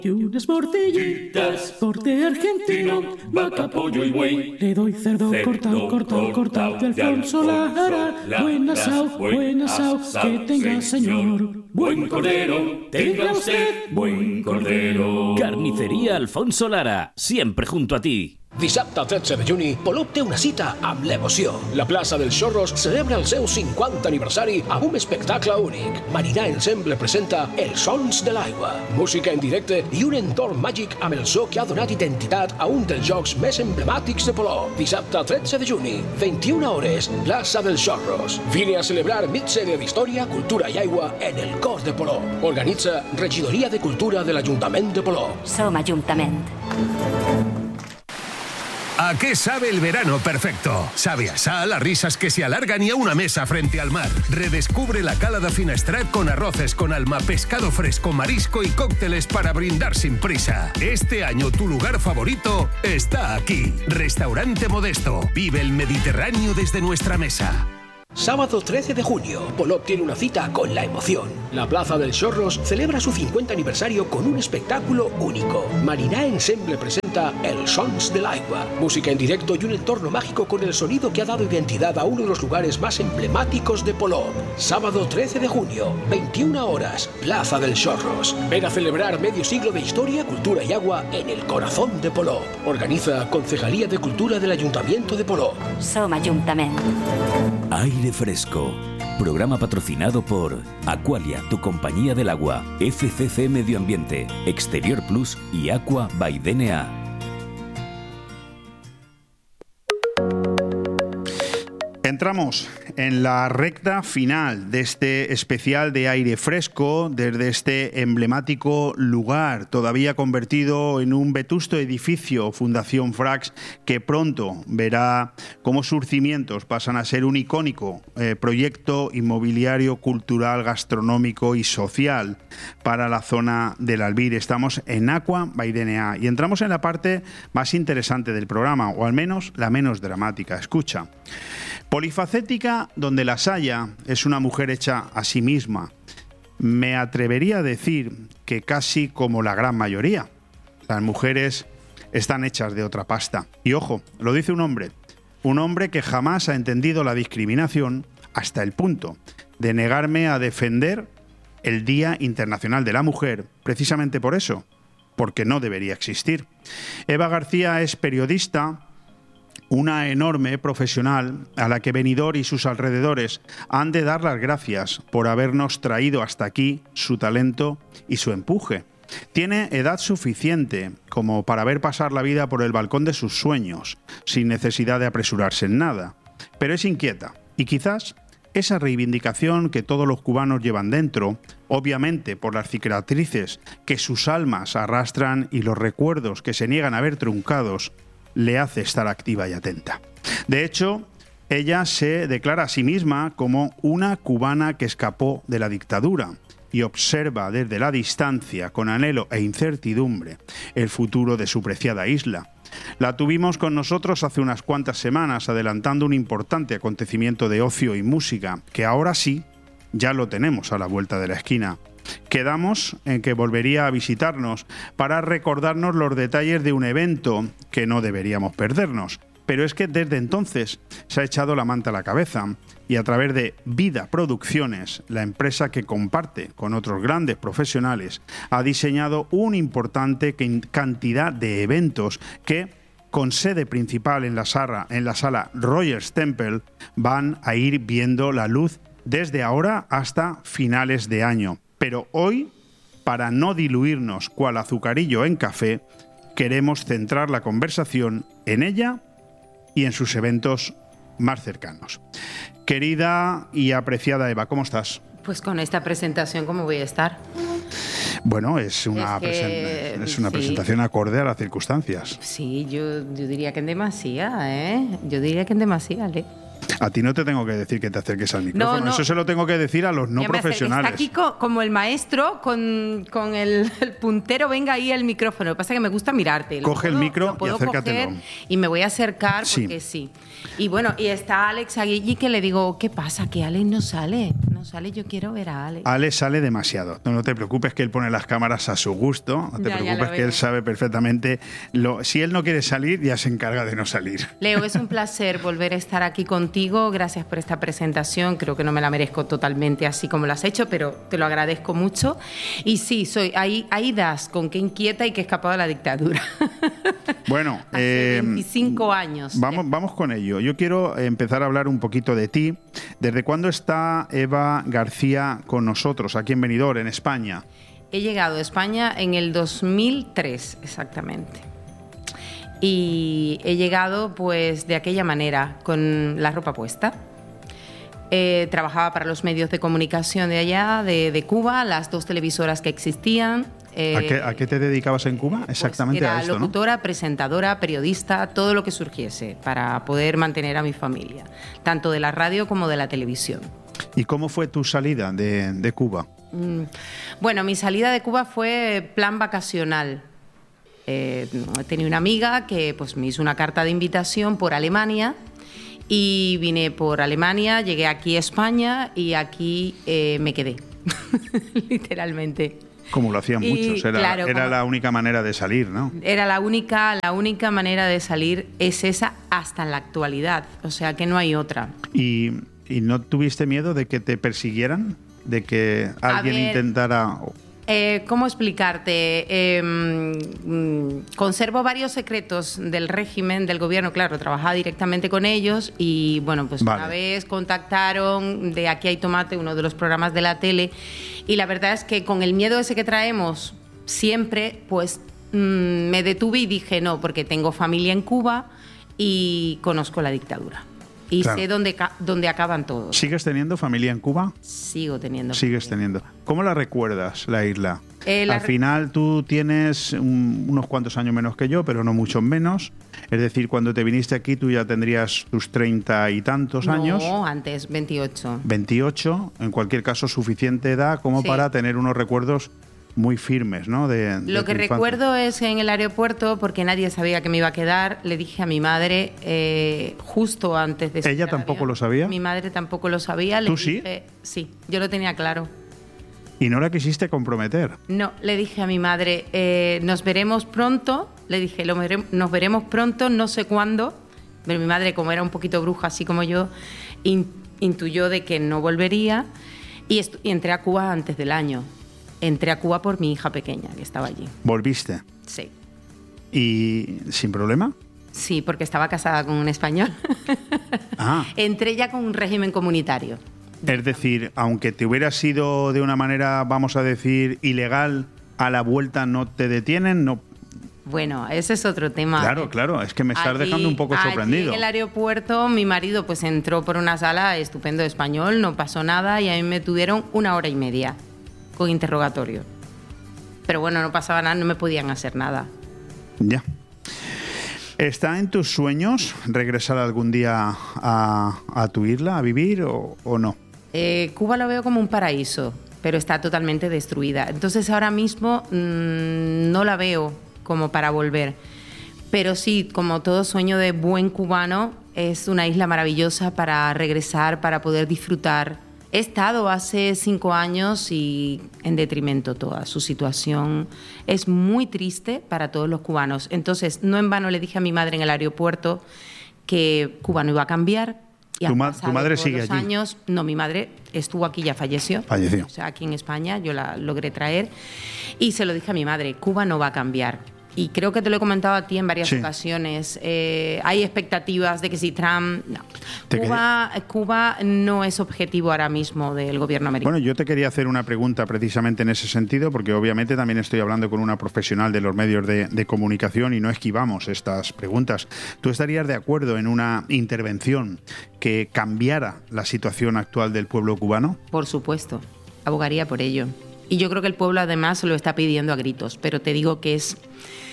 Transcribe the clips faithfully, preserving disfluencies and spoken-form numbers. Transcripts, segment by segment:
Y unas morcillitas, porte argentino, vaca, pollo y buey. Le doy cerdo, cerdo cortado, cortado, cortado de Alfonso Lara. Buen asao, buen asao, que tenga señor. Buen cordero, tenga usted, buen cordero. Carnicería Alfonso Lara, siempre junto a ti. Dissabte tretze de juny, Polop té una cita amb l'emoció. La plaça dels Xorros celebra el seu cinquanta aniversari amb un espectacle únic. Marinà Ensemble presenta Els Sons de l'Aigua, música en directe i un entorn màgic amb el so que ha donat identitat a un dels jocs més emblemàtics de Polop. Dissabte tretze de juny, vint-i-una hores, plaça dels Xorros. Vine a celebrar mig segle d'història, cultura i aigua en el cor de Polop. Organitza Regidoria de Cultura de l'Ajuntament de Polop. Som Ajuntament. ¿A qué sabe el verano perfecto? Sabe a sal, a risas que se alargan y a una mesa frente al mar. Redescubre la Cala de Finestrat con arroces con alma, pescado fresco, marisco y cócteles para brindar sin prisa. Este año tu lugar favorito está aquí. Restaurante Modesto. Vive el Mediterráneo desde nuestra mesa. Sábado trece de junio, Polop tiene una cita con la emoción. La Plaza del Xorros celebra su cincuenta aniversario con un espectáculo único. Marinà Ensemble presenta Els Sons de l'Aigua, música en directo y un entorno mágico con el sonido que ha dado identidad a uno de los lugares más emblemáticos de Polop. Sábado trece de junio, veintiuna horas, Plaza del Xorros. Ven a celebrar medio siglo de historia, cultura y agua en el corazón de Polop. Organiza Concejalía de Cultura del Ayuntamiento de Polop. Som Ajuntament. Aire Fresco. Programa patrocinado por Aqualia, tu compañía del agua, F C C Medio Ambiente, Exterior Plus y Aqua by D N A. Entramos en la recta final de este especial de Aire Fresco desde este emblemático lugar, todavía convertido en un vetusto edificio, Fundación Frax, que pronto verá cómo sus cimientos pasan a ser un icónico eh, proyecto inmobiliario, cultural, gastronómico y social para la zona del Albir. Estamos en Aqua by D N A y entramos en la parte más interesante del programa, o al menos la menos dramática. Escucha. Polifacética donde las haya, es una mujer hecha a sí misma. Me atrevería a decir que casi como la gran mayoría. Las mujeres están hechas de otra pasta. Y ojo, lo dice un hombre. Un hombre que jamás ha entendido la discriminación hasta el punto de negarme a defender el Día Internacional de la Mujer, precisamente por eso, porque no debería existir. Eva García es periodista, una enorme profesional a la que Benidorm y sus alrededores han de dar las gracias por habernos traído hasta aquí su talento y su empuje. Tiene edad suficiente como para ver pasar la vida por el balcón de sus sueños, sin necesidad de apresurarse en nada. Pero es inquieta y quizás esa reivindicación que todos los cubanos llevan dentro, obviamente por las cicatrices que sus almas arrastran y los recuerdos que se niegan a ver truncados, le hace estar activa y atenta. De hecho, ella se declara a sí misma como una cubana que escapó de la dictadura y observa desde la distancia, con anhelo e incertidumbre, el futuro de su preciada isla. La tuvimos con nosotros hace unas cuantas semanas, adelantando un importante acontecimiento de ocio y música, que ahora sí, ya lo tenemos a la vuelta de la esquina. Quedamos en que volvería a visitarnos para recordarnos los detalles de un evento que no deberíamos perdernos. Pero es que desde entonces se ha echado la manta a la cabeza y a través de Vida Producciones, la empresa que comparte con otros grandes profesionales, ha diseñado una importante cantidad de eventos que, con sede principal en la sala, en la sala Rogers Temple, van a ir viendo la luz desde ahora hasta finales de año. Pero hoy, para no diluirnos cual azucarillo en café, queremos centrar la conversación en ella y en sus eventos más cercanos. Querida y apreciada Eva, ¿cómo estás? Pues con esta presentación, ¿cómo voy a estar? Bueno, es una, es que, presen- es una sí. presentación acorde a las circunstancias. Sí, yo, yo diría que en demasía, ¿eh? Yo diría que en demasía, ¿eh? A ti no te tengo que decir que te acerques al micrófono, No, no. Eso se lo tengo que decir a los no Ya me acerqué. profesionales. Está aquí co- como el maestro con, con el, el puntero, venga ahí el micrófono. Lo que pasa es que me gusta mirarte. Lo Coge el puedo- micro lo puedo y acércatelo. coger y me voy a acercar Sí. porque sí. Y bueno, y está Alex Aguilli que le digo, ¿qué pasa? Que Alex no sale. No, no sale, yo quiero ver a Ale. Ale sale demasiado. No, no te preocupes que él pone las cámaras a su gusto. No te Ya, ya preocupes lo que él veo. sabe perfectamente. Lo, si él no quiere salir, ya se encarga de no salir. Leo, es un placer volver a estar aquí contigo. Gracias por esta presentación. Creo que no me la merezco totalmente así como lo has hecho, pero te lo agradezco mucho. Y sí, soy ahí, ahí das con qué inquieta y que he escapado de la dictadura. Bueno, Hace eh, veinticinco años. Vamos, vamos con ello. Yo quiero empezar a hablar un poquito de ti. ¿Desde cuándo está Eva García con nosotros aquí en Benidorm, en España? He llegado a España en el dos mil tres, exactamente. Y he llegado pues de aquella manera, con la ropa puesta. Eh, trabajaba para los medios de comunicación de allá, de, de Cuba, las dos televisoras que existían. Eh, ¿A, qué, ¿A qué te dedicabas en Cuba? Exactamente pues era a esto, ¿no? locutora, presentadora, periodista, todo lo que surgiese para poder mantener a mi familia, tanto de la radio como de la televisión. ¿Y cómo fue tu salida de, de Cuba? Mm, Bueno, mi salida de Cuba fue plan vacacional. Eh, tenía una amiga que pues, me hizo una carta de invitación por Alemania y vine por Alemania, llegué aquí a España y aquí eh, me quedé, literalmente. Como lo hacían Y, muchos, era, claro, era como- la única manera de salir, ¿no? Era la única, la única manera de salir es esa hasta en la actualidad, o sea que no hay otra. ¿Y, y no tuviste miedo de que te persiguieran? ¿De que alguien ver, intentara...? Eh, ¿Cómo explicarte? Eh, mm, conservo varios secretos del régimen, del gobierno, claro, trabajaba directamente con ellos y bueno, pues Vale. una vez contactaron de Aquí hay tomate, uno de los programas de la tele, y la verdad es que con el miedo ese que traemos siempre, pues mm, me detuve y dije no, porque tengo familia en Cuba y conozco la dictadura. Y Claro. sé dónde, ca- dónde acaban todos. ¿Sigues teniendo familia en Cuba? Sigo teniendo. Sigues familia. teniendo. ¿Cómo la recuerdas, la isla? Eh, la Al re- final tú tienes un- unos cuantos años menos que yo, pero no muchos menos. Es decir, cuando te viniste aquí tú ya tendrías tus treinta y tantos años. No, antes, veintiocho. veintiocho, en cualquier caso suficiente edad como Sí. para tener unos recuerdos muy firmes, ¿no? De, de Lo que tu infancia. recuerdo es que en el aeropuerto, porque nadie sabía que me iba a quedar, le dije a mi madre eh, justo antes de subir ¿Ella al tampoco avión. lo sabía? Mi madre tampoco lo sabía. Le ¿Tú sí? dije- sí, yo lo tenía claro. Y no la quisiste comprometer. No, le dije a mi madre, eh, nos veremos pronto. Le dije, lo vere- nos veremos pronto, no sé cuándo. Pero mi madre, como era un poquito bruja, así como yo, in- intuyó de que no volvería. Y, estu- y entré a Cuba antes del año. Entré a Cuba por mi hija pequeña, que estaba allí. Volviste. Sí. ¿Y sin problema? Sí, porque estaba casada con un español. Ah. Entré ya con un régimen comunitario. Es decir, aunque te hubiera sido de una manera, vamos a decir, ilegal, a la vuelta no te detienen, no. Bueno, ese es otro tema. Claro, claro, es que me estás Allí- dejando un poco allí sorprendido. en el aeropuerto, mi marido pues entró por una sala estupendo de español, no pasó nada y a mí me tuvieron una hora y media con interrogatorio. Pero bueno, no pasaba nada, no me podían hacer nada. Ya. ¿Está en tus sueños regresar algún día a, a tu isla a vivir o, o no? Eh, Cuba lo veo como un paraíso, pero está totalmente destruida. Entonces ahora mismo mmm, no la veo como para volver. Pero sí, como todo sueño de buen cubano, es una isla maravillosa para regresar, para poder disfrutar. He estado hace cinco años y en detrimento toda. Su situación es muy triste para todos los cubanos. Entonces, no en vano le dije a mi madre en el aeropuerto que Cuba no iba a cambiar. Y ¿Tu han ma- tu pasado madre todos sigue los allí? años. No, mi madre estuvo aquí, ya falleció. Falleció. O sea, aquí en España yo la logré traer. Y se lo dije a mi madre, Cuba no va a cambiar. Y creo que te lo he comentado a ti en varias Sí. ocasiones. Eh, hay expectativas de que si Trump... No. Te Cuba, Cuba no es objetivo ahora mismo del gobierno americano. Bueno, yo te quería hacer una pregunta precisamente en ese sentido, porque obviamente también estoy hablando con una profesional de los medios de, de comunicación y no esquivamos estas preguntas. ¿Tú estarías de acuerdo en una intervención que cambiara la situación actual del pueblo cubano? Por supuesto, abogaría por ello. Y yo creo que el pueblo además se lo está pidiendo a gritos, pero te digo que es...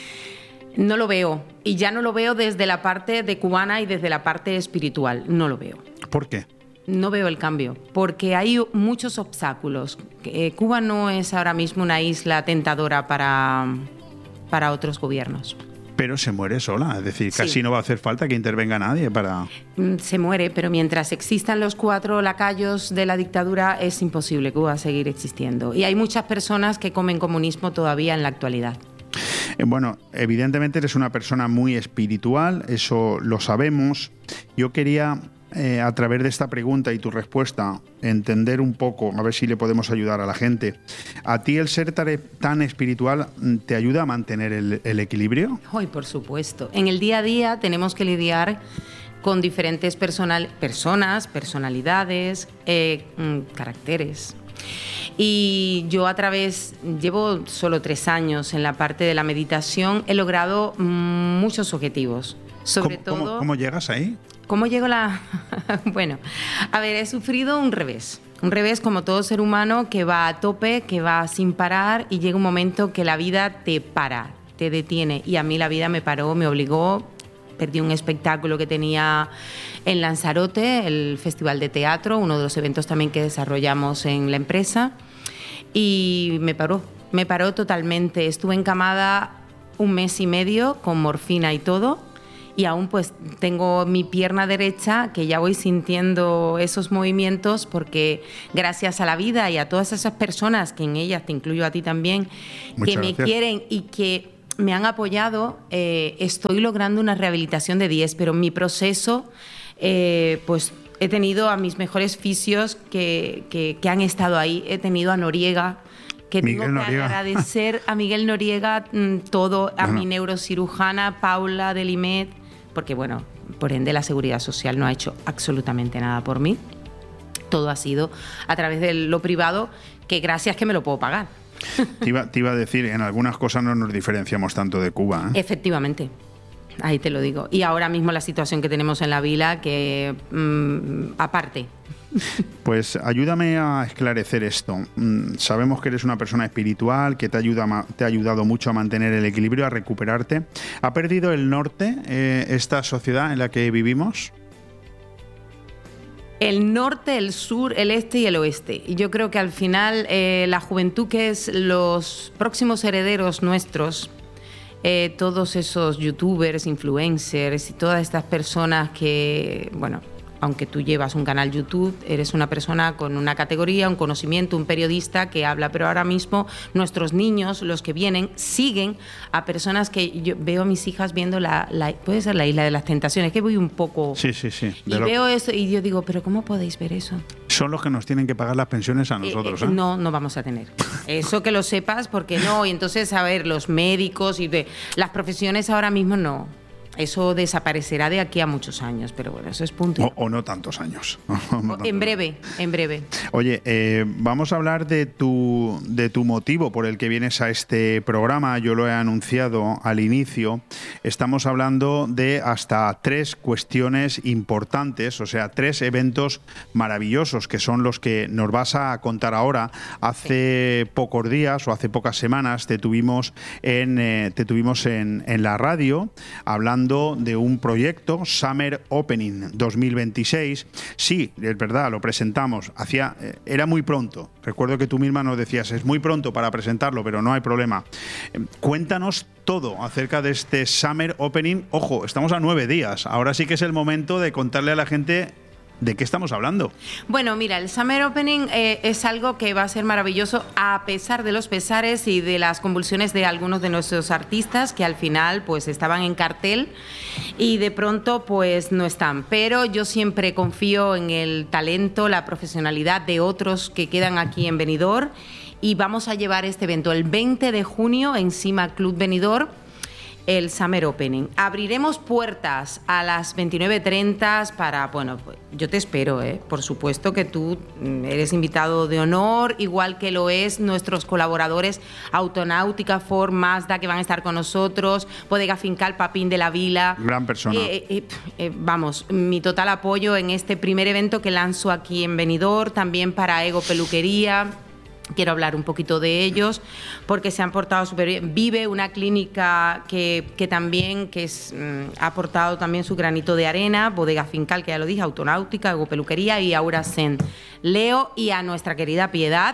No lo veo, y ya no lo veo desde la parte de cubana y desde la parte espiritual, no lo veo. ¿Por qué? No veo el cambio, porque hay muchos obstáculos. Eh, Cuba no es ahora mismo una isla tentadora para, para otros gobiernos. Pero se muere sola, es decir, Sí. casi no va a hacer falta que intervenga nadie para... Se muere, pero mientras existan los cuatro lacayos de la dictadura es imposible que Cuba seguir existiendo. Y hay muchas personas que comen comunismo todavía en la actualidad. Eh, Bueno, evidentemente eres una persona muy espiritual, eso lo sabemos. Yo quería, eh, a través de esta pregunta y tu respuesta, entender un poco, a ver si le podemos ayudar a la gente. ¿A ti el ser tare- tan espiritual mm, te ayuda a mantener el, el equilibrio? Hoy, por supuesto. En el día a día tenemos que lidiar con diferentes personal, personas, personalidades, eh, mm, caracteres. Y yo a través, llevo solo tres años en la parte de la meditación, he logrado mm, muchos objetivos. Sobre ¿Cómo, todo... cómo- cómo llegas ahí? ¿Cómo llego a la...? Bueno, a ver, he sufrido un revés. Un revés como todo ser humano que va a tope, que va sin parar y llega un momento que la vida te para, te detiene. Y a mí la vida me paró, me obligó. Perdí un espectáculo que tenía en Lanzarote, el Festival de Teatro, uno de los eventos también que desarrollamos en la empresa. Y me paró, me paró totalmente. Estuve encamada un mes y medio con morfina y todo. Y aún pues tengo mi pierna derecha que ya voy sintiendo esos movimientos porque gracias a la vida y a todas esas personas, que en ellas te incluyo a ti también, Muchas que me gracias. quieren y que me han apoyado, eh, estoy logrando una rehabilitación de diez, pero en mi proceso eh, pues he tenido a mis mejores fisios que, que, que han estado ahí. He tenido a Noriega, que Miguel tengo que Noriega. agradecer a Miguel Noriega mm, todo, a Bueno. mi neurocirujana Paula Delimet, porque bueno, por ende la Seguridad Social no ha hecho absolutamente nada por mí. Todo ha sido a través de lo privado, que gracias que me lo puedo pagar. Te iba, te iba a decir, en algunas cosas no nos diferenciamos tanto de Cuba, ¿eh? Efectivamente, ahí te lo digo. Y ahora mismo la situación que tenemos en la vila, que mm, aparte. Pues ayúdame a esclarecer esto. Mm, Sabemos que eres una persona espiritual, que te, ayuda, ma- te ha ayudado mucho a mantener el equilibrio, a recuperarte. ¿Ha perdido el norte eh, esta sociedad en la que vivimos? El norte, el sur, el este y el oeste. Y yo creo que al final eh, la juventud, que es los próximos herederos nuestros, eh, todos esos youtubers, influencers y todas estas personas que, bueno, aunque tú llevas un canal YouTube, eres una persona con una categoría, un conocimiento, un periodista que habla, pero ahora mismo nuestros niños, los que vienen, siguen a personas que yo veo a mis hijas viendo la, la puede ser la Isla de las Tentaciones, que voy un poco... Sí, sí, sí. Y De lo- veo eso y yo digo, pero ¿cómo podéis ver eso? Son los que nos tienen que pagar las pensiones a nosotros, Eh, ¿eh? eh, No, no vamos a tener. Eso que lo sepas, porque no. Y entonces, a ver, los médicos y de, las profesiones ahora mismo no. Eso desaparecerá de aquí a muchos años, pero bueno, eso es punto. O, o no tantos años. O no tantos En breve, en breve. Oye, eh, vamos a hablar de tu, de tu motivo por el que vienes a este programa. Yo lo he anunciado al inicio. Estamos hablando de hasta tres cuestiones importantes, o sea, tres eventos maravillosos que son los que nos vas a contar ahora. Hace pocos días o hace pocas semanas te tuvimos en, eh, te tuvimos en, en la radio hablando de un proyecto, Summer Opening dos mil veintiséis. Sí, es verdad, lo presentamos. Hacía, eh, era muy pronto. Recuerdo que tú misma nos decías, es muy pronto para presentarlo, pero no hay problema. Eh, cuéntanos todo acerca de este Summer Opening. Ojo, estamos a nueve días. Ahora sí que es el momento de contarle a la gente de qué estamos hablando. Bueno, mira, el Summer Opening eh, es algo que va a ser maravilloso a pesar de los pesares y de las convulsiones de algunos de nuestros artistas que al final pues estaban en cartel y de pronto pues no están. Pero yo siempre confío en el talento, la profesionalidad de otros que quedan aquí en Benidorm y vamos a llevar este evento el veinte de junio en Cima Club Benidorm, el Summer Opening. Abriremos puertas a las veintinueve treinta para, bueno, pues, yo te espero, ¿eh? Por supuesto que tú eres invitado de honor, igual que lo es nuestros colaboradores Autonáutica, Ford, Mazda, que van a estar con nosotros, Bodega Fincal, Papín de la Vila. Gran persona. Eh, eh, eh, vamos, mi total apoyo en este primer evento que lanzo aquí en Benidorm, también para Ego Peluquería. Quiero hablar un poquito de ellos porque se han portado súper bien. Vive, una clínica que, que también que es, mm, ha aportado también su granito de arena, Bodega Fincal, que ya lo dije, Autonáutica, Ego Peluquería y Aura Zen. Leo y a nuestra querida Piedad,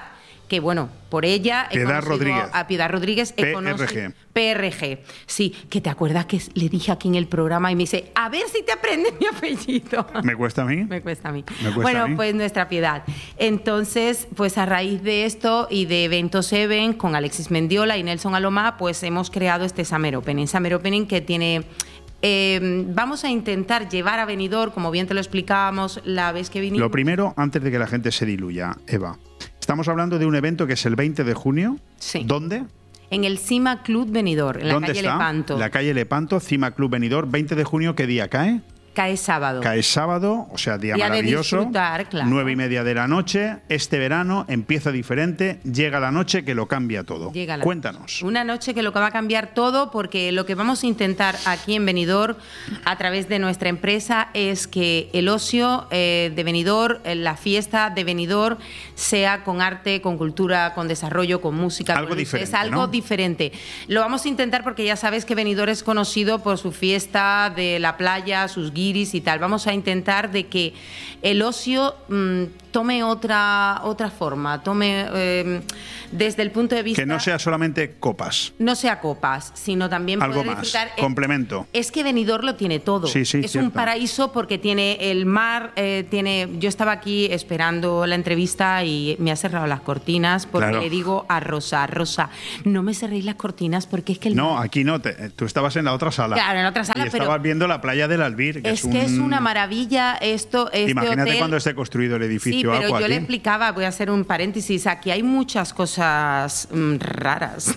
que bueno, por ella he Piedad conocido Rodríguez. a Piedad Rodríguez. P R G. P R G. Sí, que te acuerdas que le dije aquí en el programa y me dice, a ver si te aprendes mi apellido. ¿Me cuesta a mí? Me cuesta a mí. Me cuesta bueno, a mí. pues nuestra Piedad. Entonces, pues a raíz de esto y de Eventos Even con Alexis Mendiola y Nelson Alomá, pues hemos creado este Summer Opening. Summer Opening que tiene... Eh, vamos a intentar llevar a Benidorm, como bien te lo explicábamos la vez que vinimos. Lo primero, antes de que la gente se diluya, Eva, estamos hablando de un evento que es el veinte de junio. Sí. ¿Dónde? En el Cima Club Benidorm, en la ¿Dónde calle está? Lepanto. La calle Lepanto, Cima Club Benidorm, veinte de junio, ¿qué día cae? Cae sábado. Cae sábado, o sea, día, Día de maravilloso. disfrutar, claro. Nueve y media de la noche. Este verano empieza diferente. Llega la noche que lo cambia todo. Llega la Cuéntanos. Una noche que lo que va a cambiar todo, porque lo que vamos a intentar aquí en Benidorm, a través de nuestra empresa, es que el ocio eh, de Benidorm, eh, la fiesta de Benidorm, sea con arte, con cultura, con desarrollo, con música. Algo con luces, diferente, algo ¿no? diferente. Lo vamos a intentar porque ya sabes que Benidorm es conocido por su fiesta de la playa, sus guiris y tal. Vamos a intentar de que el ocio mmm, tome otra, otra forma, tome eh, desde el punto de vista... Que no sea solamente copas. No sea copas, sino también Algo poder más, disfrutar. complemento. Es que Benidorm lo tiene todo. Sí, sí, es cierto. un paraíso porque tiene el mar, eh, tiene. Yo estaba aquí esperando la entrevista y me ha cerrado las cortinas porque Claro. le digo a Rosa, Rosa, no me cerréis las cortinas porque es que el No, mar- aquí no. Te, tú estabas en la otra sala. Claro, en la otra sala, y pero estabas viendo la playa del Albir. Que es, es, un... que es una maravilla esto. Este Imagínate hotel. cuando esté construido el edificio. Sí, pero Aqua yo le aquí. explicaba, voy a hacer un paréntesis, aquí hay muchas cosas mm, raras.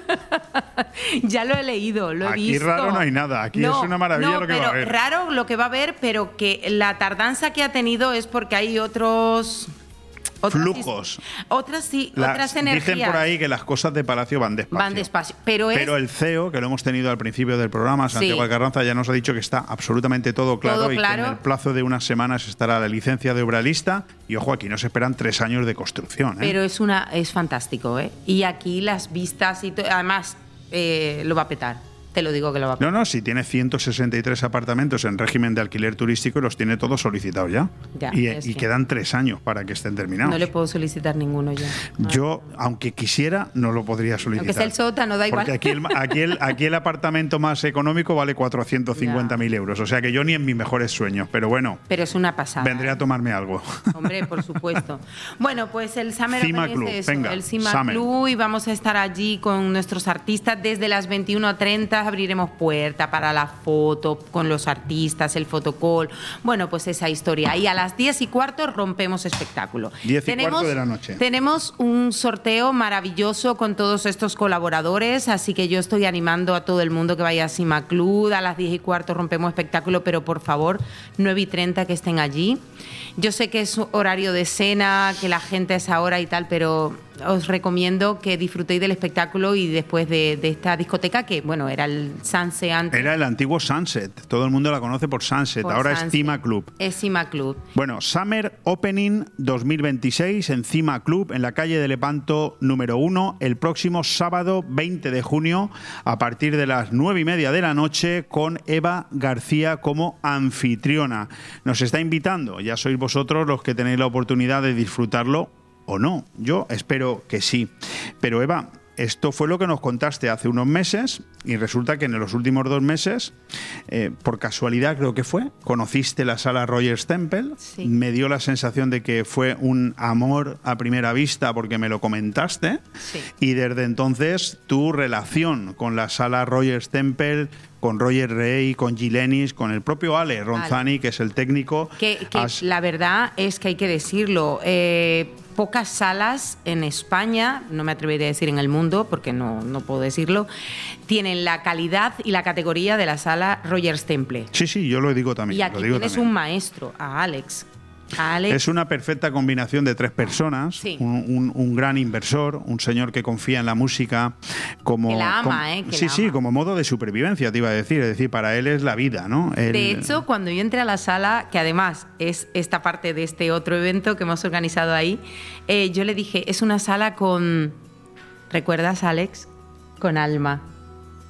Ya lo he leído, lo he Aquí visto. raro no hay nada, aquí es una maravilla no, lo que va pero a haber. Raro lo que va a haber, pero que la tardanza que ha tenido es porque hay otros... otras Flujos. his- Otras sí, Las- otras energías. Dicen por ahí que las cosas de Palacio van despacio. Van despacio, pero es... Pero el C E O, que lo hemos tenido al principio del programa, Santiago Sí. Alcarranza, ya nos ha dicho que está absolutamente todo claro Todo y claro. que en el plazo de unas semanas estará la licencia de obra lista. Y ojo, aquí nos esperan tres años de construcción. ¿eh? Pero es una es fantástico, ¿eh? Y aquí las vistas y todo, además eh, lo va a petar. Te lo digo que lo va a petar. No, no, si tiene ciento sesenta y tres apartamentos en régimen de alquiler turístico y los tiene todos solicitados ya. Ya, y es y que- quedan tres años para que estén terminados. No le puedo solicitar ninguno ya. Yo, aunque quisiera, no lo podría solicitar. Aunque sea el sótano, da igual. Porque aquí el, aquí el, aquí el apartamento más económico vale cuatrocientos cincuenta mil euros. O sea que yo ni en mis mejores sueños. Pero bueno, Pero es una pasada. vendré a tomarme algo. Hombre, por supuesto. Bueno, pues el Summer Cima Open Club, es eso, venga, el Cima Summer. Club, y vamos a estar allí con nuestros artistas desde las veintiuno treinta, abriremos puerta para la foto con los artistas, el fotocall, bueno, pues esa historia. Y a las diez y cuarto rompemos espectáculo. Diez y cuarto de la noche. Tenemos un sorteo maravilloso con todos estos colaboradores, así que yo estoy animando a todo el mundo que vaya a Cima Club. A las diez y cuarto rompemos espectáculo, pero por favor, nueve y treinta que estén allí. Yo sé que es horario de cena, que la gente a esa hora y tal, pero os recomiendo que disfrutéis del espectáculo y después de, de esta discoteca, que bueno, era el Sunset antes. Era el antiguo Sunset. Todo el mundo la conoce por Sunset. Por Ahora Sunset. es Cima Club. Es Cima Club. Bueno, Summer Opening dos mil veintiséis en Cima Club, en la calle de Lepanto número uno, el próximo sábado veinte de junio, a partir de las nueve y media de la noche, con Eva García como anfitriona. Nos está invitando, ya sois vosotros los que tenéis la oportunidad de disfrutarlo o no. Yo espero que sí. Pero Eva, esto fue lo que nos contaste hace unos meses y resulta que en los últimos dos meses, eh, por casualidad creo que fue, conociste la sala Rogers Temple. Sí. Me dio la sensación de que fue un amor a primera vista porque me lo comentaste. Sí. Y desde entonces tu relación con la sala Rogers Temple, con Roger Rey, con Gilenis, con el propio Ale Ronzani, Ale. que es el técnico. Que, que has- la verdad es que hay que decirlo. eh, pocas salas en España, no me atrevería a decir en el mundo, porque no, no puedo decirlo, tienen la calidad y la categoría de la sala Rogers Temple. Sí, sí, yo lo digo también. Y aquí lo digo tienes también. un maestro, a Alex. A Alex. Es una perfecta combinación de tres personas, Sí. un, un- un gran inversor, un señor que confía en la música como... Que la ama, como- ¿eh? Que sí, la sí, ama. como modo de supervivencia, te iba a decir. Es decir, para él es la vida, ¿no? Él- De hecho, cuando yo entré a la sala, que además es esta parte de este otro evento que hemos organizado ahí, eh, yo le dije, es una sala con... ¿Recuerdas, Alex? Con alma.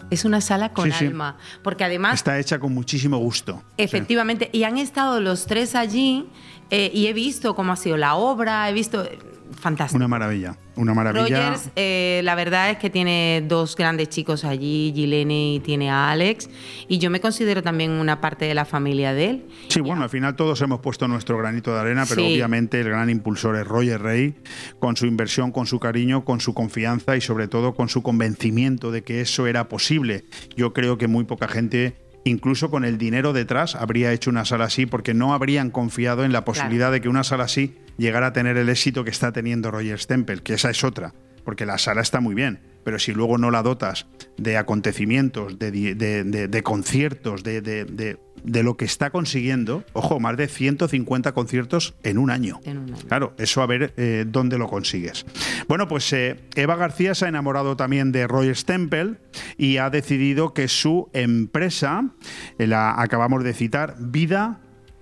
Es una sala con sí, alma, sí. Porque además... Está hecha con muchísimo gusto. Efectivamente, sí. Y han estado los tres allí eh, y he visto cómo ha sido la obra, he visto... Fantástico. Una maravilla, una maravilla. Rogers, eh, la verdad es que tiene dos grandes chicos allí, Gilene y tiene a Alex, y yo me considero también una parte de la familia de él. Sí, bueno, al final todos hemos puesto nuestro granito de arena, pero sí. obviamente el gran impulsor es Roger Rey, con su inversión, con su cariño, con su confianza y sobre todo con su convencimiento de que eso era posible. Yo creo que muy poca gente, incluso con el dinero detrás, habría hecho una sala así porque no habrían confiado en la posibilidad claro. de que una sala así llegara a tener el éxito que está teniendo Rogers Temple, que esa es otra, porque la sala está muy bien, pero si luego no la dotas de acontecimientos, de, de, de, de conciertos, de, de, de, de lo que está consiguiendo, ojo, más de ciento cincuenta conciertos en un año. En un año. Claro, eso a ver eh, dónde lo consigues. Bueno, pues eh, Eva García se ha enamorado también de Rogers Temple y ha decidido que su empresa, eh, la acabamos de citar, Vida...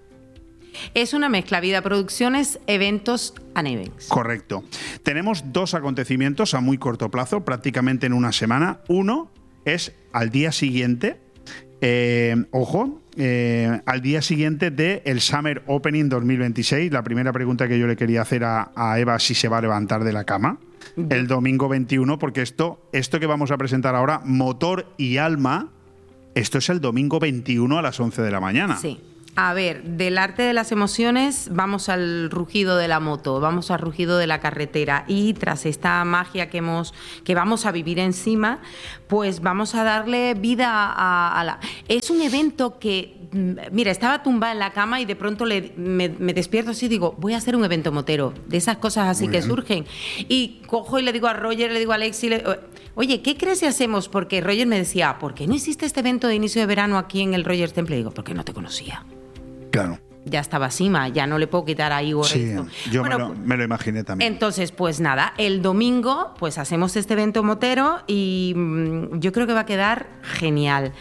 Es una mezcla, Vida Producciones, Eventos and Events. Correcto. Tenemos dos acontecimientos a muy corto plazo, prácticamente en una semana. Uno es al día siguiente, eh, ojo, eh, al día siguiente del Summer Opening dos mil veintiséis. La primera pregunta que yo le quería hacer a, a Eva, si se va a levantar de la cama el domingo veintiuno, porque esto, esto que vamos a presentar ahora, Motor y Alma, esto es el domingo veintiuno a las once de la mañana. Sí. A ver, del arte de las emociones vamos al rugido de la moto, vamos al rugido de la carretera y tras esta magia que hemos que vamos a vivir encima, pues vamos a darle vida a, a la... Es un evento que, mira, estaba tumbada en la cama y de pronto le, me, me despierto así y digo, voy a hacer un evento motero, de esas cosas así Muy que bien. surgen. Y cojo y le digo a Roger, le digo a Alex, y le, oye, ¿qué crees si hacemos? Porque Roger me decía, ¿por qué no hiciste este evento de inicio de verano aquí en el Rogers Temple? Y digo, porque no te conocía. Claro. Ya estaba Sima, ya no le puedo quitar a Igor sí, esto. Yo bueno, me, lo, me lo imaginé también. Entonces, pues nada, el domingo pues hacemos este evento motero y mmm, yo creo que va a quedar genial.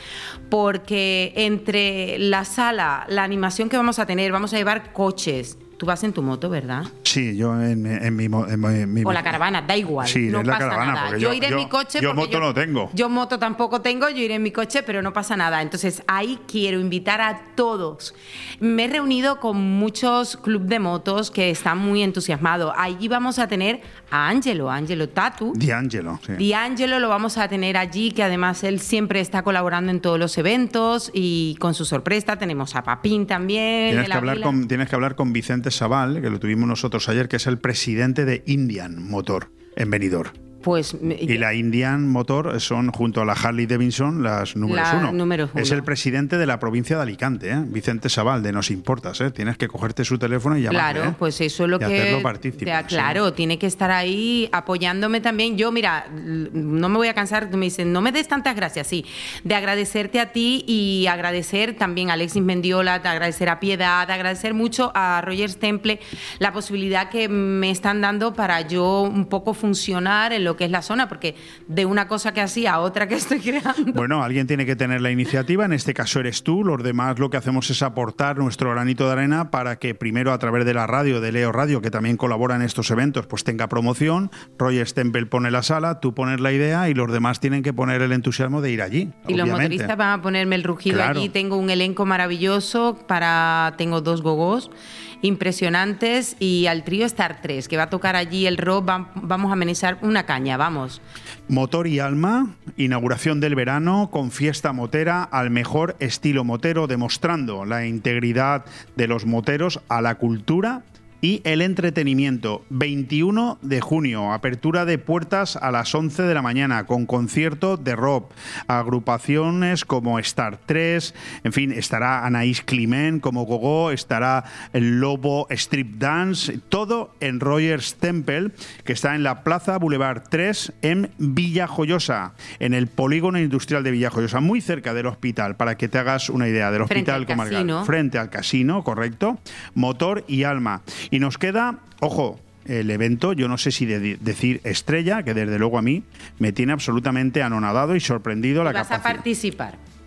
Porque entre la sala, la animación que vamos a tener, vamos a llevar coches. Tú vas en tu moto, ¿verdad? Sí, yo en, en, mi, en, mi, en mi... O la caravana, da igual. Sí, no es la pasa caravana. Nada. Yo, yo iré yo, en mi coche. Yo moto yo, no tengo. Yo moto tampoco tengo, yo iré en mi coche, pero no pasa nada. Entonces, ahí quiero invitar a todos. Me he reunido con muchos clubes de motos que están muy entusiasmados. Allí vamos a tener a Angelo, Angelo Tatu. D'Angelo, sí. D'Angelo lo vamos a tener allí, que además él siempre está colaborando en todos los eventos y con su sorpresa tenemos a Papín también. Tienes, que hablar, con, tienes que hablar con Vicente Sabal, que lo tuvimos nosotros ayer, que es el presidente de Indian Motor en Benidorm. Pues, y la Indian Motor son, junto a la Harley Davidson, las números la uno. Número uno. Es el presidente de la provincia de Alicante, ¿eh? Vicente Sabal, de Nos Importas, ¿eh? Tienes que cogerte su teléfono y llamarle. Claro, ¿eh? pues eso es lo y que... hacerlo partícipe. Te, claro, sí. Tiene que estar ahí apoyándome también. Yo, mira, no me voy a cansar, me dicen, no me des tantas gracias, sí, de agradecerte a ti y agradecer también a Alexis Mendiola, de agradecer a Piedad, de agradecer mucho a Rogers Temple la posibilidad que me están dando para yo un poco funcionar en lo que es la zona, porque de una cosa que hacía a otra que estoy creando. Bueno, alguien tiene que tener la iniciativa, en este caso eres tú, los demás lo que hacemos es aportar nuestro granito de arena para que primero a través de la radio, de Leo Radio, que también colabora en estos eventos, pues tenga promoción, Rogers Temple pone la sala, tú pones la idea y los demás tienen que poner el entusiasmo de ir allí. Y obviamente. Los motoristas van a ponerme el rugido claro. allí, tengo un elenco maravilloso, para tengo dos gogos impresionantes y al trío Star tres, que va a tocar allí el rock, va, vamos a amenizar una caña, vamos. Motor y Alma, inauguración del verano con fiesta motera al mejor estilo motero, demostrando la integridad de los moteros a la cultura y el entretenimiento. veintiuno de junio, apertura de puertas a las once de la mañana con concierto de rock, agrupaciones como Star tres, en fin, estará Anaís Climent como Gogó, estará el Lobo Strip Dance, todo en Rogers Temple, que está en la Plaza Boulevard tres en Villajoyosa, en el polígono industrial de Villajoyosa, muy cerca del hospital, para que te hagas una idea del frente hospital al comarcal. Casino. Frente al casino, correcto. Motor y Alma. Y nos queda, ojo, el evento, yo no sé si de decir estrella, que desde luego a mí me tiene absolutamente anonadado y sorprendido la ¿Vas capacidad. a participar?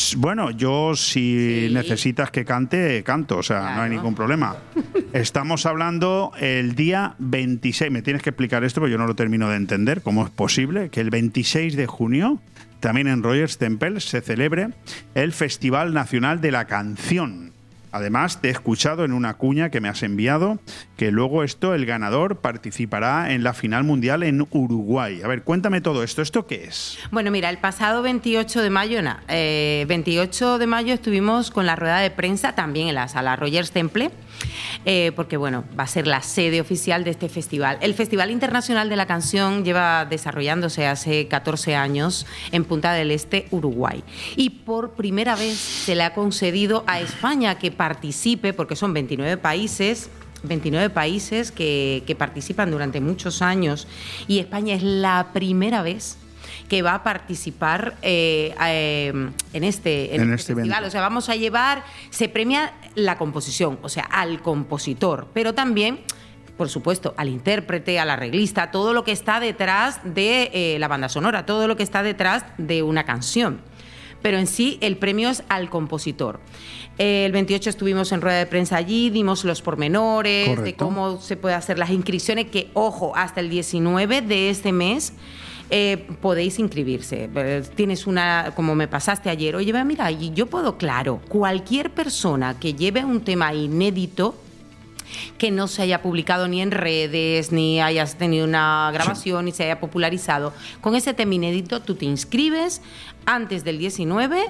Bueno, yo si Sí. necesitas que cante, canto, o sea, Claro. no hay ningún problema. Estamos hablando el día veintiséis, me tienes que explicar esto porque yo no lo termino de entender, cómo es posible que el veintiséis de junio, también en Rogers Temple, se celebre el Festival Nacional de la Canción. Además, te he escuchado en una cuña que me has enviado que luego esto, el ganador participará en la final mundial en Uruguay. A ver, cuéntame todo esto. ¿Esto qué es? Bueno, mira, el pasado veintiocho de mayo, na, eh, veintiocho de mayo estuvimos con la rueda de prensa también en la sala Rogers Temple, eh, porque bueno, va a ser la sede oficial de este festival. El Festival Internacional de la Canción lleva desarrollándose hace catorce años en Punta del Este, Uruguay. Y por primera vez se le ha concedido a España que participe, porque son veintinueve países, veintinueve países que, que participan durante muchos años, y España es la primera vez que va a participar eh, eh, en este, en En este este festival. evento. O sea, vamos a llevar, se premia la composición, o sea, al compositor, pero también, por supuesto, al intérprete, al arreglista, todo lo que está detrás de eh, la banda sonora, todo lo que está detrás de una canción. Pero en sí el premio es al compositor. El veintiocho estuvimos en rueda de prensa allí, dimos los pormenores Correcto. de cómo se puede hacer las inscripciones, que, ojo, hasta el diecinueve de este mes eh, podéis inscribirse. Eh, Tienes una, como me pasaste ayer, oye, mira, y yo puedo, claro, cualquier persona que lleve un tema inédito, que no se haya publicado ni en redes, ni hayas tenido una grabación, ni se haya popularizado. Con ese tema inédito tú te inscribes antes del diecinueve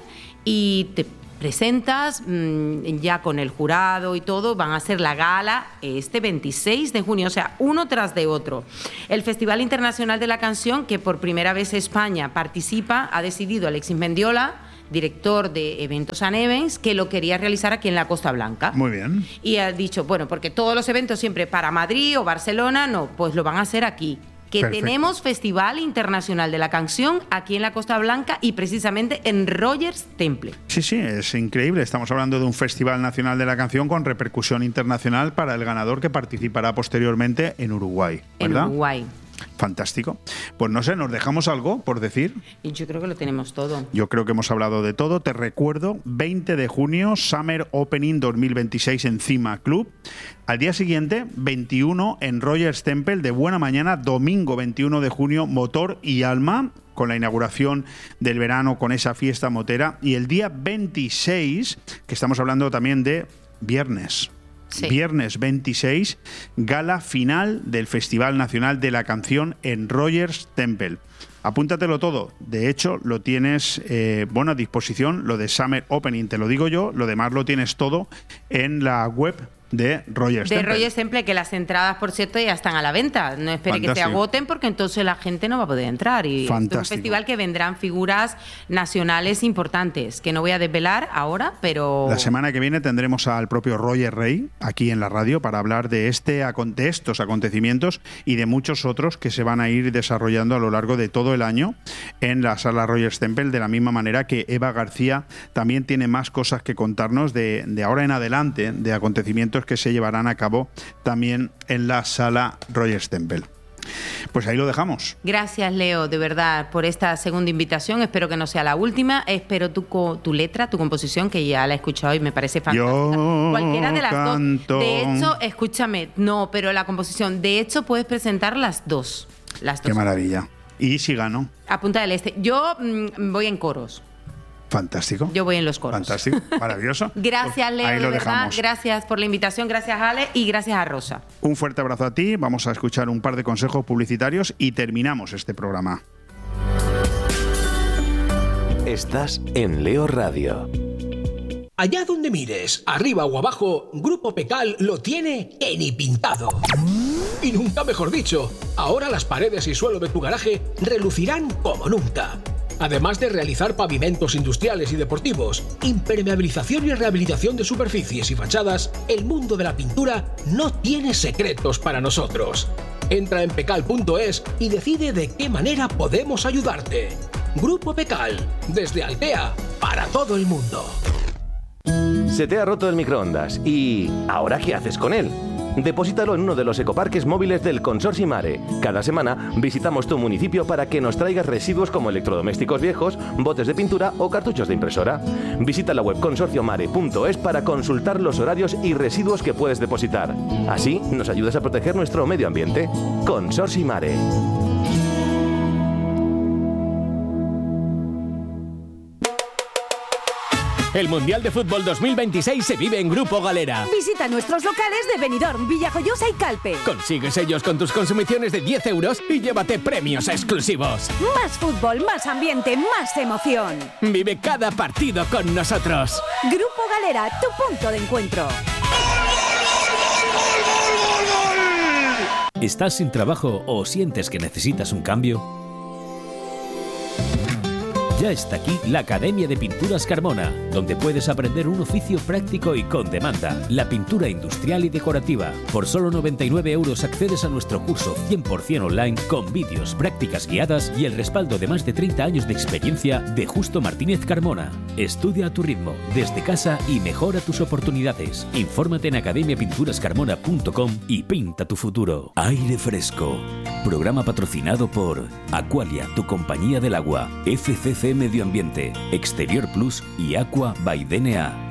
y te presentas mmm, ya con el jurado y todo. Van a hacer la gala este veintiséis de junio, o sea, uno tras de otro. El Festival Internacional de la Canción, que por primera vez España participa, ha decidido Alexis Mendiola, director de Eventos and Events, que lo quería realizar aquí en la Costa Blanca. Muy bien. Y ha dicho, bueno, porque todos los eventos siempre para Madrid o Barcelona, no, pues lo van a hacer aquí. Que Perfecto. tenemos Festival Internacional de la Canción aquí en la Costa Blanca y precisamente en Rogers Temple. Sí, sí, es increíble. Estamos hablando de un Festival Nacional de la Canción con repercusión internacional para el ganador que participará posteriormente en Uruguay, ¿verdad? En Uruguay. Fantástico. Pues no sé, ¿nos dejamos algo por decir? Y yo creo que lo tenemos todo. Yo creo que hemos hablado de todo. Te recuerdo, veinte de junio, Summer Opening dos mil veintiséis en Cima Club. Al día siguiente, veintiuno, en Rogers Temple, de buena mañana, domingo veintiuno de junio, Motor y Alma, con la inauguración del verano, con esa fiesta motera. Y el día veintiséis, que estamos hablando también de viernes. Sí. Viernes veintiséis, gala final del Festival Nacional de la Canción en Rogers Temple. Apúntatelo todo. De hecho, lo tienes eh, bueno, a disposición, lo de Summer Opening, te lo digo yo, lo demás lo tienes todo en la web de Rogers De Temple. Rogers Temple, que las entradas, por cierto, ya están a la venta. No espere que se Fantástico. agoten, porque entonces la gente no va a poder entrar. Y esto es un Fantástico. festival que vendrán figuras nacionales importantes, que no voy a desvelar ahora, pero... La semana que viene tendremos al propio Roger Rey aquí en la radio para hablar de, este, de estos acontecimientos y de muchos otros que se van a ir desarrollando a lo largo de todo el año en la sala Rogers Temple, de la misma manera que Eva García también tiene más cosas que contarnos de, de ahora en adelante, de acontecimientos que se llevarán a cabo también en la sala Rogers Temple. Pues ahí lo dejamos. Gracias, Leo, de verdad, por esta segunda invitación. Espero que no sea la última. Espero tu, co- tu letra, tu composición, que ya la he escuchado y me parece fantástica. Yo Cualquiera de las canto. dos. De hecho, escúchame, no, pero la composición, de hecho, puedes presentar las dos. Las dos. Qué maravilla. ¿Y si gano? A Punta del Este. Yo mm, voy en coros. Fantástico. Yo voy en los coros. Fantástico, maravilloso. Gracias, Pues Leo, ahí de lo verdad. dejamos. Gracias por la invitación, gracias, Ale, y gracias a Rosa. Un fuerte abrazo a ti. Vamos a escuchar un par de consejos publicitarios y terminamos este programa. Estás en Leo Radio. Allá donde mires, arriba o abajo, Grupo Pecal lo tiene que ni pintado. Y nunca mejor dicho, ahora las paredes y suelo de tu garaje relucirán como nunca. Además de realizar pavimentos industriales y deportivos, impermeabilización y rehabilitación de superficies y fachadas, el mundo de la pintura no tiene secretos para nosotros. Entra en pecal punto es y decide de qué manera podemos ayudarte. Grupo Pecal, desde Altea, para todo el mundo. Se te ha roto el microondas y ¿ahora qué haces con él? Deposítalo en uno de los ecoparques móviles del Consorcio Mare. Cada semana visitamos tu municipio para que nos traigas residuos como electrodomésticos viejos, botes de pintura o cartuchos de impresora. Visita la web consorcio mare punto es para consultar los horarios y residuos que puedes depositar. Así nos ayudas a proteger nuestro medio ambiente. Consorcio Mare. El Mundial de Fútbol dos mil veintiséis se vive en Grupo Galera. Visita nuestros locales de Benidorm, Villajoyosa y Calpe. Consigue sellos con tus consumiciones de diez euros y llévate premios exclusivos. Más fútbol, más ambiente, más emoción. Vive cada partido con nosotros. Grupo Galera, tu punto de encuentro. ¿Estás sin trabajo o sientes que necesitas un cambio? Ya está aquí la Academia de Pinturas Carmona, donde puedes aprender un oficio práctico y con demanda, la pintura industrial y decorativa. Por solo noventa y nueve euros accedes a nuestro curso cien por ciento online con vídeos, prácticas guiadas y el respaldo de más de treinta años de experiencia de Justo Martínez Carmona. Estudia a tu ritmo, desde casa y mejora tus oportunidades. Infórmate en academia pinturas carmona punto com y pinta tu futuro. Aire Fresco. Programa patrocinado por Aqualia, tu compañía del agua, F C C Medio Ambiente, Exterior Plus y Aqua by D N A.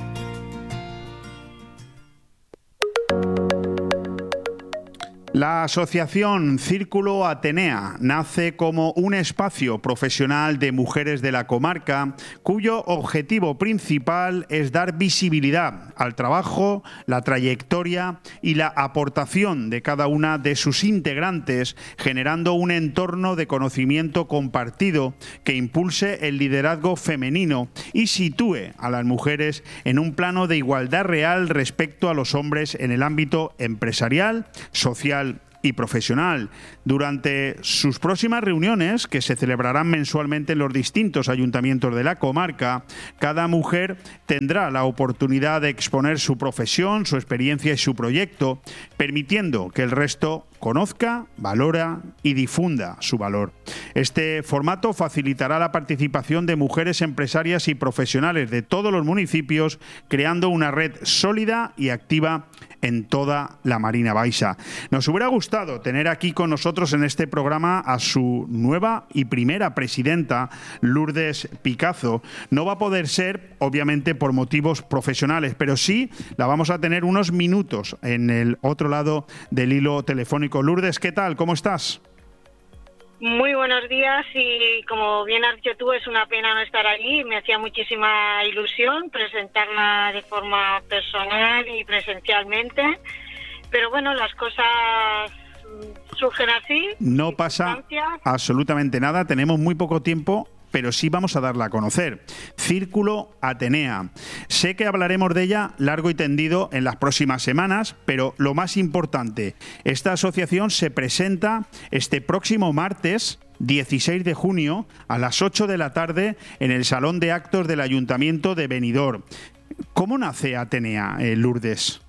La asociación Círculo Atenea nace como un espacio profesional de mujeres de la comarca cuyo objetivo principal es dar visibilidad al trabajo, la trayectoria y la aportación de cada una de sus integrantes, generando un entorno de conocimiento compartido que impulse el liderazgo femenino y sitúe a las mujeres en un plano de igualdad real respecto a los hombres en el ámbito empresarial, social y profesional. Durante sus próximas reuniones, que se celebrarán mensualmente en los distintos ayuntamientos de la comarca, cada mujer tendrá la oportunidad de exponer su profesión, su experiencia y su proyecto, permitiendo que el resto conozca, valora y difunda su valor. Este formato facilitará la participación de mujeres empresarias y profesionales de todos los municipios, creando una red sólida y activa en toda la Marina Baixa. Nos hubiera gustado tener aquí con nosotros en este programa a su nueva y primera presidenta, Lourdes Picazo. No va a poder ser, obviamente, por motivos profesionales, pero sí la vamos a tener unos minutos en el otro lado del hilo telefónico. Lourdes, ¿qué tal? ¿Cómo estás? Muy buenos días y como bien has dicho tú, es una pena no estar allí. Me hacía muchísima ilusión presentarla de forma personal y presencialmente, pero bueno, las cosas surgen así. No pasa absolutamente nada, tenemos muy poco tiempo, pero sí vamos a darla a conocer. Círculo Atenea. Sé que hablaremos de ella largo y tendido en las próximas semanas, pero lo más importante, esta asociación se presenta este próximo martes dieciséis de junio a las ocho de la tarde en el Salón de Actos del Ayuntamiento de Benidorm. ¿Cómo nace Atenea, eh, Lourdes?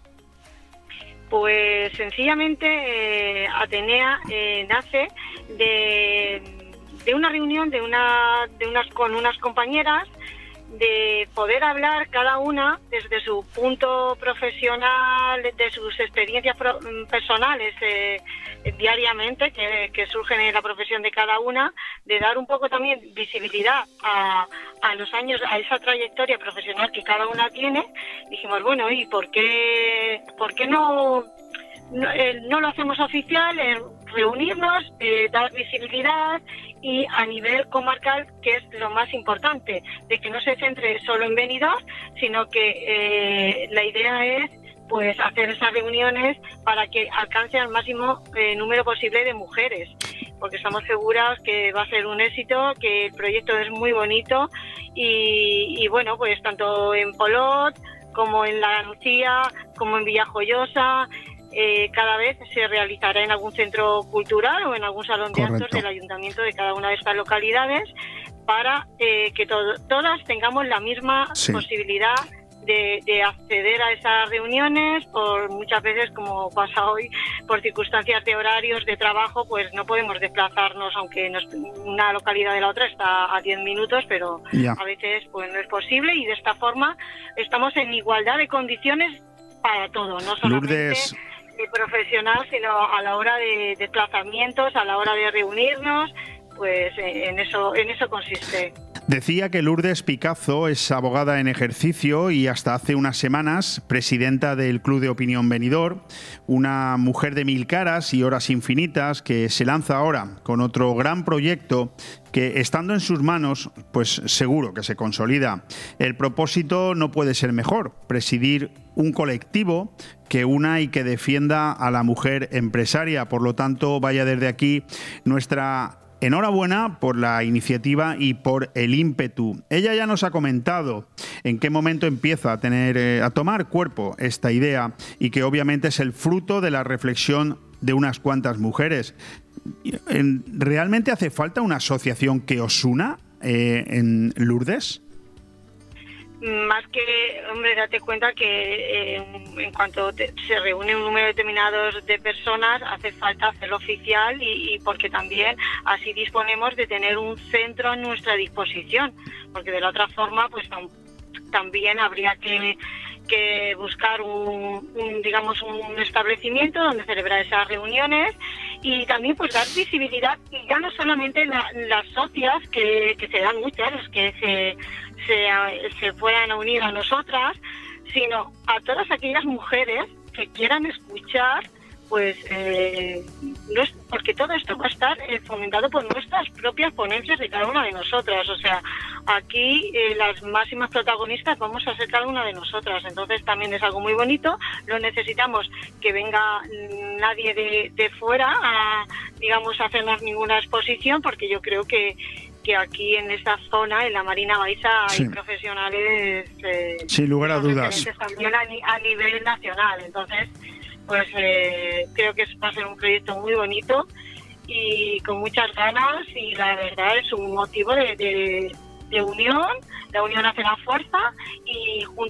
Pues sencillamente eh, Atenea eh, nace de... de una reunión de una de unas con unas compañeras, de poder hablar cada una desde su punto profesional, de sus experiencias pro, personales eh, diariamente que, que surgen en la profesión de cada una, de dar un poco también visibilidad a, a los años, a esa trayectoria profesional que cada una tiene. Dijimos, bueno, ¿y por qué, por qué no, no, eh, no lo hacemos oficial? Eh, reunirnos, eh, dar visibilidad y a nivel comarcal, que es lo más importante, de que no se centre solo en Benidorm, sino que eh, la idea es pues hacer esas reuniones para que alcance al máximo eh, número posible de mujeres, porque estamos seguras que va a ser un éxito, que el proyecto es muy bonito y, y bueno, pues tanto en Polot como en La Nucía, como en Villajoyosa, Eh, cada vez se realizará en algún centro cultural o en algún salón de actos del ayuntamiento de cada una de estas localidades para eh, que to- todas tengamos la misma sí. posibilidad de, de acceder a esas reuniones. Por muchas veces, como pasa hoy, por circunstancias de horarios de trabajo, pues no podemos desplazarnos, aunque nos, una localidad de la otra está a diez minutos, pero yeah. a veces pues no es posible, y de esta forma estamos en igualdad de condiciones para todo, no solamente Lourdes. ni profesional, sino a la hora de desplazamientos, a la hora de reunirnos, pues en eso, en eso consiste. Decía que Lourdes Picazo es abogada en ejercicio y hasta hace unas semanas presidenta del Club de Opinión Benidorm, una mujer de mil caras y horas infinitas que se lanza ahora con otro gran proyecto que, estando en sus manos, pues seguro que se consolida. El propósito no puede ser mejor: presidir un colectivo que una y que defienda a la mujer empresaria. Por lo tanto, vaya desde aquí nuestra enhorabuena por la iniciativa y por el ímpetu. Ella ya nos ha comentado en qué momento empieza a tener, eh, a tomar cuerpo esta idea, y que obviamente es el fruto de la reflexión de unas cuantas mujeres. ¿Realmente hace falta una asociación que os una eh, en Lourdes? Más que, hombre, date cuenta que eh, en cuanto te, se reúne un número determinado de personas, hace falta hacerlo oficial y, y porque también así disponemos de tener un centro a nuestra disposición, porque de la otra forma pues tam, también habría que, que buscar un, un, digamos, un establecimiento donde celebrar esas reuniones y también pues dar visibilidad, y ya no solamente la, las socias, que, que se dan muchas, las que se Se, se puedan unir a nosotras, sino a todas aquellas mujeres que quieran escuchar, pues eh, no es, porque todo esto va a estar eh, fomentado por nuestras propias ponencias de cada una de nosotras. O sea, aquí eh, las máximas protagonistas vamos a ser cada una de nosotras. Entonces también es algo muy bonito. No necesitamos que venga nadie de, de fuera a, digamos, a hacernos ninguna exposición, porque yo creo que que aquí en esta zona, en la Marina Baixa, hay sí. profesionales eh, sin lugar a dudas también a, a nivel nacional. Entonces, pues eh, creo que va a ser un proyecto muy bonito y con muchas ganas, y la verdad es un motivo de, de, de unión. La unión hace la fuerza, y juntos